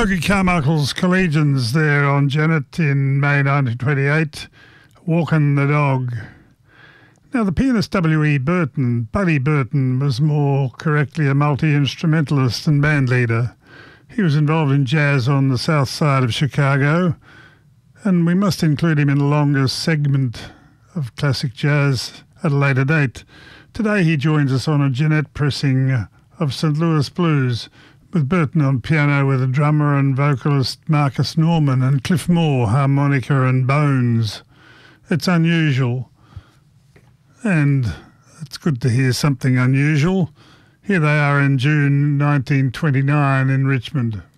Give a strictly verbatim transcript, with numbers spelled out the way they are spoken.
Ogie Carmichael's Collegians there on Janet in May nineteen twenty-eight, Walkin' the Dog. Now, the pianist W E Burton, Buddy Burton, was more correctly a multi-instrumentalist and band leader. He was involved in jazz on the south side of Chicago, and we must include him in the longest segment of classic jazz at a later date. Today he joins us on a Jeanette pressing of Saint Louis Blues, with Burton on piano with a drummer and vocalist Marcus Norman and Cliff Moore, harmonica and bones. It's unusual, and it's good to hear something unusual. Here they are in June nineteen twenty-nine in Richmond.